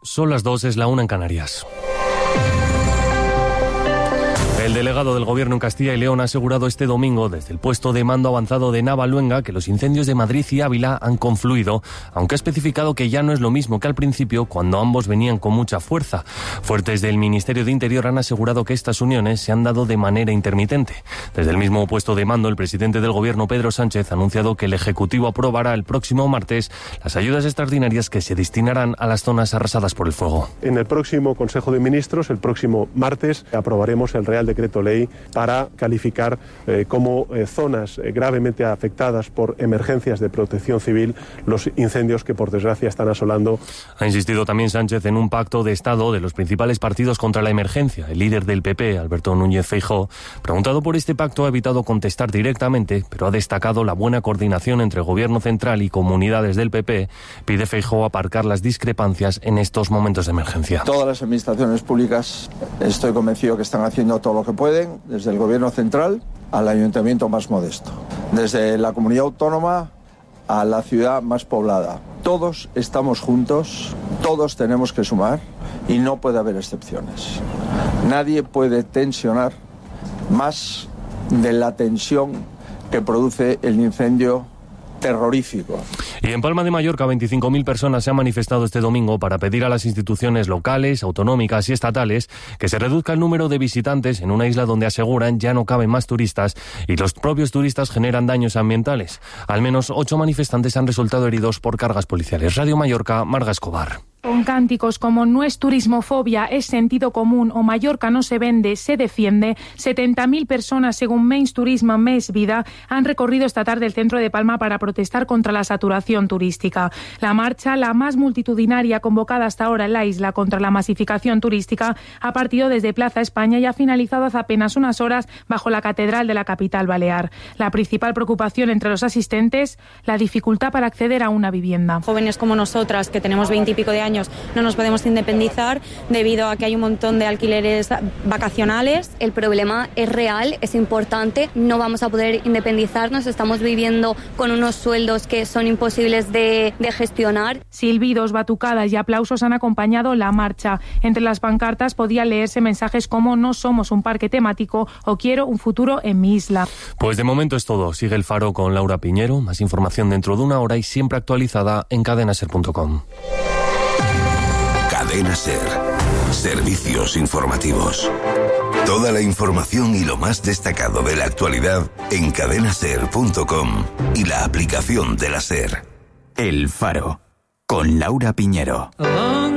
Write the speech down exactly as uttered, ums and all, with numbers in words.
Son las dos, es la una en Canarias. El delegado del Gobierno en Castilla y León ha asegurado este domingo desde el puesto de mando avanzado de Navaluenga que los incendios de Madrid y Ávila han confluido, aunque ha especificado que ya no es lo mismo que al principio cuando ambos venían con mucha fuerza. Fuertes del Ministerio de Interior han asegurado que estas uniones se han dado de manera intermitente. Desde el mismo puesto de mando, el presidente del Gobierno, Pedro Sánchez, ha anunciado que el Ejecutivo aprobará el próximo martes las ayudas extraordinarias que se destinarán a las zonas arrasadas por el fuego. En el próximo Consejo de Ministros, el próximo martes, aprobaremos el Real Decreto Ley para calificar eh, como eh, zonas eh, gravemente afectadas por emergencias de protección civil los incendios que por desgracia están asolando. Ha insistido también Sánchez en un pacto de Estado de los principales partidos contra la emergencia. El líder del P P, Alberto Núñez Feijóo, preguntado por este pacto, ha evitado contestar directamente, pero ha destacado la buena coordinación entre Gobierno central y comunidades del P P. Pide Feijóo aparcar las discrepancias en estos momentos de emergencia. Todas las administraciones públicas, estoy convencido que están haciendo todo lo que pueden, desde el Gobierno central al ayuntamiento más modesto, desde la comunidad autónoma a la ciudad más poblada. Todos estamos juntos, todos tenemos que sumar y no puede haber excepciones. Nadie puede tensionar más de la tensión que produce el incendio terrorífico. Y en Palma de Mallorca, veinticinco mil personas se han manifestado este domingo para pedir a las instituciones locales, autonómicas y estatales que se reduzca el número de visitantes en una isla donde aseguran ya no caben más turistas y los propios turistas generan daños ambientales. Al menos ocho manifestantes han resultado heridos por cargas policiales. Radio Mallorca, Marga Escobar. Con cánticos como "no es turismofobia, es sentido común" o "Mallorca no se vende, se defiende", setenta mil personas, según Menys Turisme, Més Vida, han recorrido esta tarde el centro de Palma para protestar contra la saturación turística. La marcha, la más multitudinaria convocada hasta ahora en la isla contra la masificación turística, ha partido desde Plaza España y ha finalizado hace apenas unas horas bajo la catedral de la capital balear. La principal preocupación entre los asistentes, la dificultad para acceder a una vivienda. Jóvenes como nosotras, que tenemos veintipico de años, no nos podemos independizar debido a que hay un montón de alquileres vacacionales. El problema es real, es importante, no vamos a poder independizarnos, estamos viviendo con unos sueldos que son imposibles de, de gestionar. Silbidos, batucadas y aplausos han acompañado la marcha. Entre las pancartas podían leerse mensajes como "no somos un parque temático" o "quiero un futuro en mi isla". Pues de momento es todo. Sigue el Faro con Laura Piñero. Más información dentro de una hora y siempre actualizada en cadena ser punto com. Cadena Ser. Servicios informativos. Toda la información y lo más destacado de la actualidad en cadena ser punto com y la aplicación de la Ser. El Faro, con Laura Piñero.